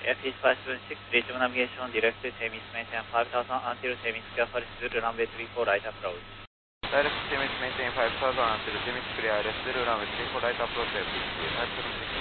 Airfield 576, reachable navigation direct to Temis, maintain 5000 until Temis, carefully through runway 34 right approach. Direct to Temis, maintain 5000 until Temis, clear, through runway 34 right approach, Airfield 576.